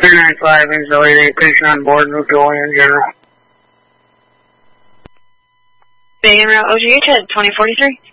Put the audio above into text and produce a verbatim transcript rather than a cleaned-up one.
three nine five, Auxiliary patient on board, move to Olean General. Bay en route O G H at twenty forty-three.